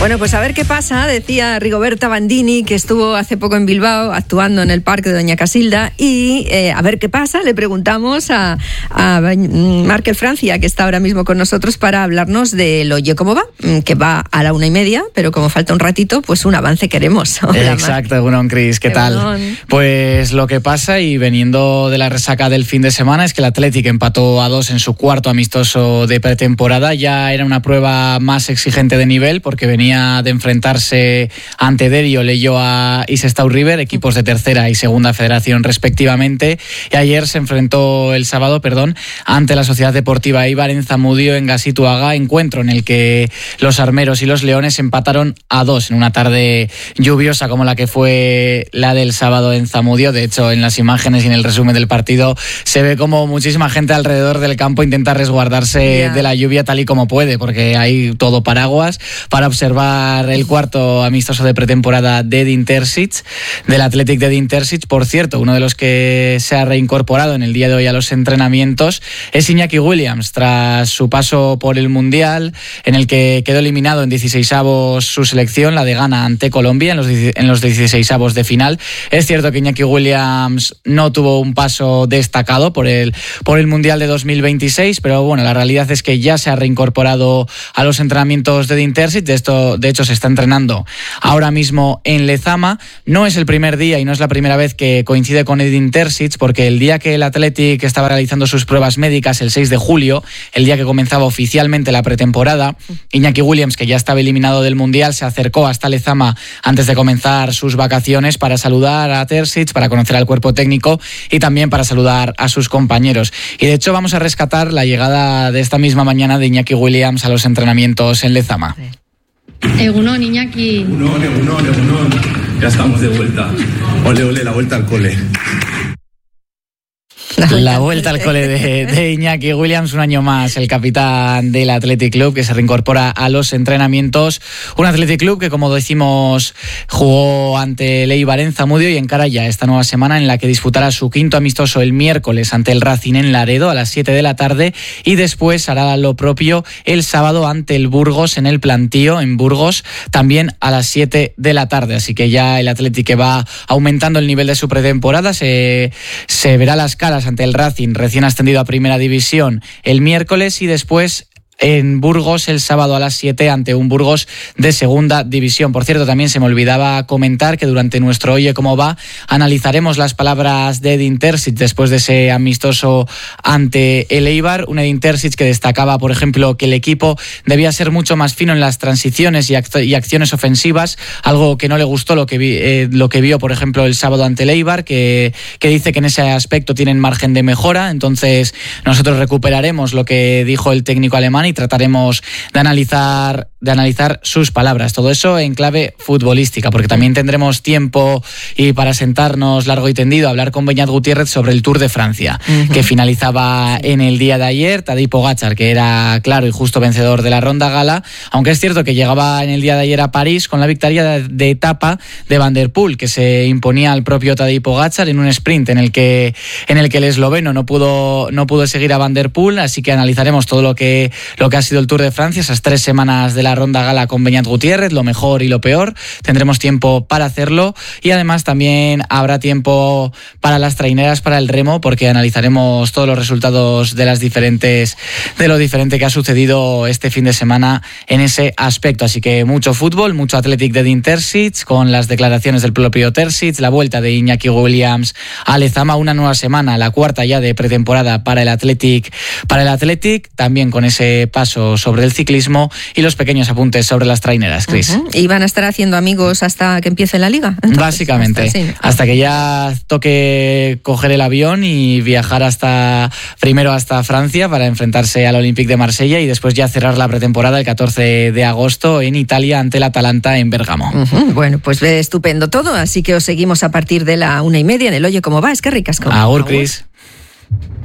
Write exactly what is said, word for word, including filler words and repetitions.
Bueno, pues a ver qué pasa, decía Rigoberta Bandini, que estuvo hace poco en Bilbao actuando en el Parque de Doña Casilda, y eh, a ver qué pasa, le preguntamos a, a Márquez Francia, que está ahora mismo con nosotros, para hablarnos del Oye Cómo Va, que va a la una y media, pero como falta un ratito, pues un avance queremos. Hola, exacto, bueno, Cris, ¿qué, ¿qué tal? Bon. Pues lo que pasa, y veniendo de la resaca del fin de semana, es que el Athletic empató a dos en su cuarto amistoso de pretemporada. Ya era una prueba más exigente de nivel, porque venía de enfrentarse ante Derio, Leioa y Sestao River, equipos de tercera y segunda federación respectivamente, y ayer se enfrentó el sábado, perdón, ante la Sociedad Deportiva Eibar en Zamudio, en Gazituaga, encuentro en el que los armeros y los leones empataron a dos en una tarde lluviosa como la que fue la del sábado en Zamudio. De hecho, en las imágenes y en el resumen del partido se ve como muchísima gente alrededor del campo intenta resguardarse yeah. de la lluvia tal y como puede, porque hay todo paraguas para observar el cuarto amistoso de pretemporada de Edin Terzic, del Athletic de Edin Terzic. Por cierto, uno de los que se ha reincorporado en el día de hoy a los entrenamientos es Iñaki Williams, tras su paso por el Mundial, en el que quedó eliminado en dieciseisavos su selección, la de Ghana ante Colombia, en los, en los dieciseisavos de final. Es cierto que Iñaki Williams no tuvo un paso destacado por el, por el Mundial de dos mil veintiséis, pero bueno, la realidad es que ya se ha reincorporado a los entrenamientos de Edin Terzic. De esto De hecho, se está entrenando ahora mismo en Lezama. No es el primer día y no es la primera vez que coincide con Edin Terzic, porque el día que el Athletic estaba realizando sus pruebas médicas, el seis de julio, el día que comenzaba oficialmente la pretemporada, Iñaki Williams, que ya estaba eliminado del Mundial, se acercó hasta Lezama antes de comenzar sus vacaciones para saludar a Terzic, para conocer al cuerpo técnico y también para saludar a sus compañeros. Y de hecho vamos a rescatar la llegada de esta misma mañana de Iñaki Williams a los entrenamientos en Lezama. Egunon, Iñaki. Egunon, Egunon, Egunon. Ya estamos de vuelta. Ole, ole, la vuelta al cole. La vuelta al cole de, de Iñaki Williams, un año más, el capitán del Athletic Club, que se reincorpora a los entrenamientos. Un Athletic Club que, como decimos, jugó ante el Eibar en Zamudio y encara ya esta nueva semana en la que disputará su quinto amistoso el miércoles ante el Racing en Laredo a las siete de la tarde, y después hará lo propio el sábado ante el Burgos en el Plantío, en Burgos, también a las siete de la tarde. Así que ya el Athletic, que va aumentando el nivel de su pretemporada, se, se verá las caras ante el Racing, recién ascendido a Primera División, el miércoles, y después en Burgos el sábado a las siete ante un Burgos de Segunda División. Por cierto, también se me olvidaba comentar que durante nuestro Oye Cómo Va analizaremos las palabras de Edin Terzic después de ese amistoso ante el Eibar. Un Edin Terzic que destacaba, por ejemplo, que el equipo debía ser mucho más fino en las transiciones y, act- y acciones ofensivas, algo que no le gustó lo que, vi, eh, lo que vio, por ejemplo, el sábado ante el Eibar, que, que dice que en ese aspecto tienen margen de mejora. Entonces nosotros recuperaremos lo que dijo el técnico alemán y trataremos de analizar, de analizar sus palabras. Todo eso en clave futbolística, porque también tendremos tiempo y para sentarnos largo y tendido a hablar con Beñat Gutiérrez sobre el Tour de Francia, uh-huh. que finalizaba en el día de ayer. Tadej Pogačar, que era claro y justo vencedor de la Ronda Gala, aunque es cierto que llegaba en el día de ayer a París con la victoria de, de etapa de Van der Poel, que se imponía al propio Tadej Pogačar en un sprint en el que, en el que el esloveno no pudo, no pudo seguir a Van der Poel. Así que analizaremos todo lo que lo que ha sido el Tour de Francia, esas tres semanas de la Ronda Gala con Beñat Gutiérrez, lo mejor y lo peor. Tendremos tiempo para hacerlo, y además también habrá tiempo para las traineras, para el remo, porque analizaremos todos los resultados de las diferentes de lo diferente que ha sucedido este fin de semana en ese aspecto. Así que mucho fútbol, mucho Athletic de Edin Terzic, con las declaraciones del propio Terzic, la vuelta de Iñaki Williams a Lezama, una nueva semana, la cuarta ya de pretemporada para el Athletic, para el Athletic, también con ese paso sobre el ciclismo y los pequeños apuntes sobre las traineras, Cris. Uh-huh. ¿Y van a estar haciendo amigos hasta que empiece la liga? Entonces, básicamente, hasta, sí. hasta que ya toque coger el avión y viajar hasta primero hasta Francia para enfrentarse al Olympique de Marsella, y después ya cerrar la pretemporada el catorce de agosto en Italia ante el Atalanta en Bérgamo. Uh-huh. Bueno, pues ve estupendo todo, así que os seguimos a partir de la una y media en el Oye Cómo Va. Es que ricasco. Agur, Cris.